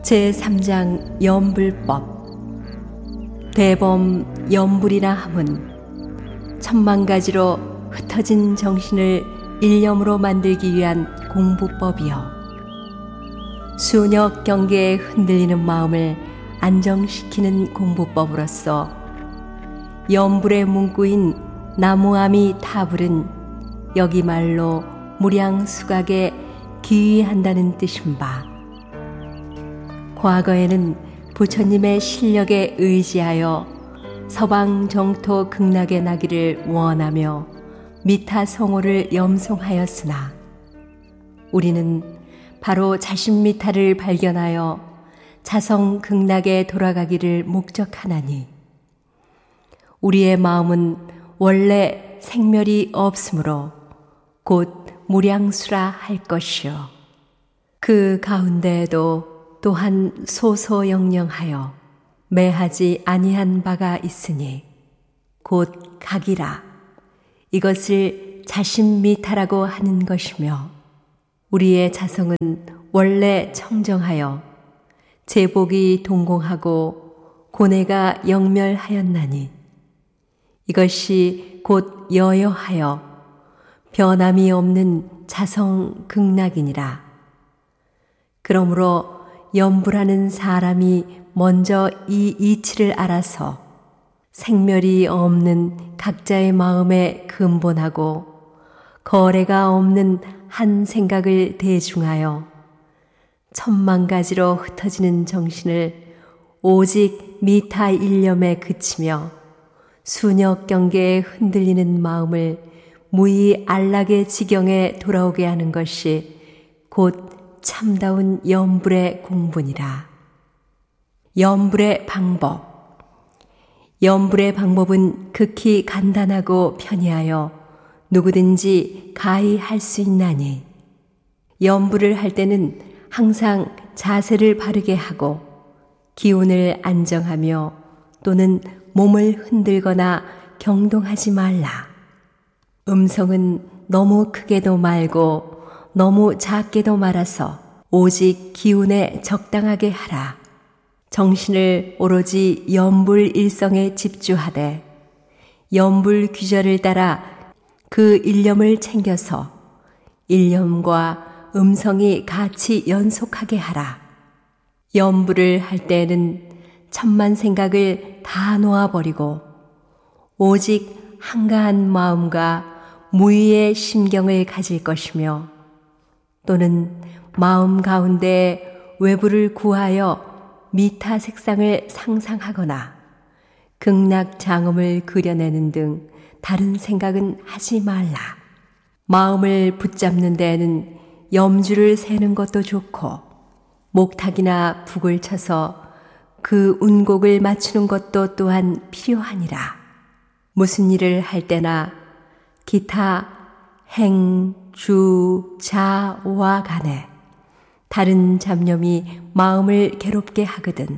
제3장 염불법. 대범 염불이라 함은 천만 가지로 흩어진 정신을 일념으로 만들기 위한 공부법이요, 수녀 경계에 흔들리는 마음을 안정시키는 공부법으로서 염불의 문구인 나무아미 타불은 여기 말로 무량수각에 기위한다는 뜻인 바, 과거에는 부처님의 실력에 의지하여 서방 정토 극락에 나기를 원하며 미타 성호를 염송하였으나, 우리는 바로 자신 미타를 발견하여 자성 극락에 돌아가기를 목적하나니, 우리의 마음은 원래 생멸이 없으므로 곧 무량수라 할 것이요, 그 가운데에도 또한 소소영령하여 매하지 아니한 바가 있으니 곧 각이라, 이것을 자신미타라고 하는 것이며, 우리의 자성은 원래 청정하여 제복이 동공하고 고뇌가 영멸하였나니, 이것이 곧 여여하여 변함이 없는 자성 극락이니라. 그러므로 염불하는 사람이 먼저 이 이치를 알아서 생멸이 없는 각자의 마음에 근본하고 거래가 없는 한 생각을 대중하여 천만 가지로 흩어지는 정신을 오직 미타 일념에 그치며 수녀 경계에 흔들리는 마음을 무의 안락의 지경에 돌아오게 하는 것이 곧 참다운 염불의 공부니라. 염불의 방법. 염불의 방법은 극히 간단하고 편이하여 누구든지 가히 할 수 있나니, 염불을 할 때는 항상 자세를 바르게 하고 기운을 안정하며 또는 몸을 흔들거나 경동하지 말라. 음성은 너무 크게도 말고 너무 작게도 말아서 오직 기운에 적당하게 하라. 정신을 오로지 염불 일성에 집주하되 염불 규절을 따라 그 일념을 챙겨서 일념과 음성이 같이 연속하게 하라. 염불을 할 때에는 천만 생각을 다 놓아버리고 오직 한가한 마음과 무의의 심경을 가질 것이며, 또는 마음 가운데 외부를 구하여 미타 색상을 상상하거나 극락 장엄을 그려내는 등 다른 생각은 하지 말라. 마음을 붙잡는 데에는 염주를 세는 것도 좋고 목탁이나 북을 쳐서 그 운곡을 맞추는 것도 또한 필요하니라. 무슨 일을 할 때나 기타 행, 주, 자와 간에 다른 잡념이 마음을 괴롭게 하거든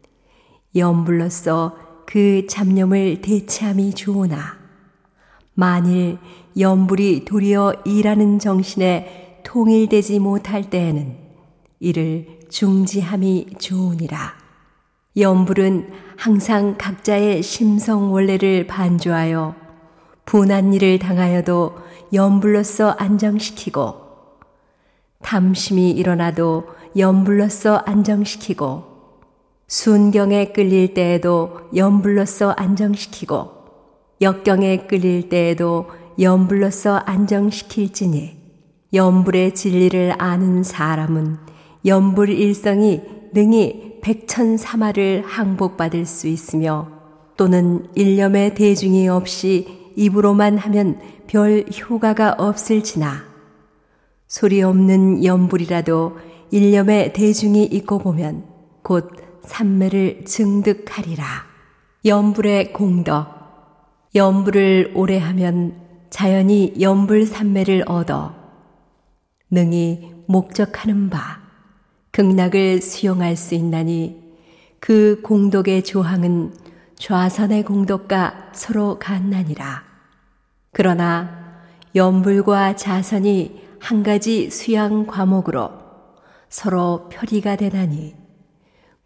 염불로써 그 잡념을 대체함이 좋으나, 만일 염불이 도리어 일하는 정신에 통일되지 못할 때에는 이를 중지함이 좋으니라. 염불은 항상 각자의 심성 원래를 반조하여 분한 일을 당하여도 염불로써 안정시키고, 탐심이 일어나도 염불로써 안정시키고, 순경에 끌릴 때에도 염불로써 안정시키고, 역경에 끌릴 때에도 염불로써 안정시킬지니, 염불의 진리를 아는 사람은 염불 일성이 능히 백천사마를 항복받을 수 있으며, 또는 일념의 대중이 없이 입으로만 하면 별 효과가 없을지나, 소리 없는 염불이라도 일념의 대중이 있고 보면 곧 삼매를 증득하리라. 염불의 공덕. 염불을 오래 하면 자연히 염불 삼매를 얻어 능히 목적하는 바 극락을 수용할 수 있나니, 그 공덕의 조항은 좌선의 공덕과 서로 같나니라. 그러나 염불과 자선이 한 가지 수양 과목으로 서로 표리가 되나니,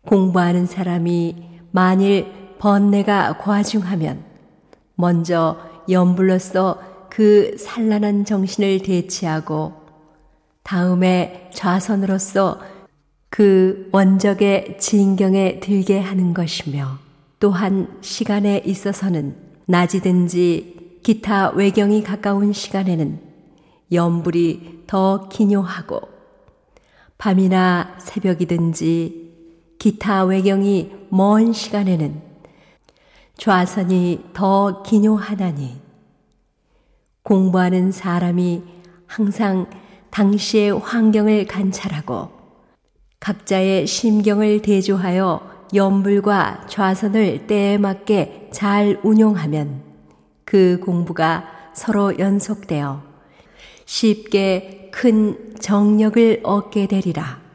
공부하는 사람이 만일 번뇌가 과중하면 먼저 염불로써 그 산란한 정신을 대치하고 다음에 좌선으로서 그 원적의 진경에 들게 하는 것이며, 또한 시간에 있어서는 낮이든지 기타 외경이 가까운 시간에는 염불이 더 기뇨하고, 밤이나 새벽이든지 기타 외경이 먼 시간에는 좌선이 더 기뇨하나니, 공부하는 사람이 항상 당시의 환경을 관찰하고 각자의 심경을 대조하여 염불과 좌선을 때에 맞게 잘 운용하면 그 공부가 서로 연속되어 쉽게 큰 정력을 얻게 되리라.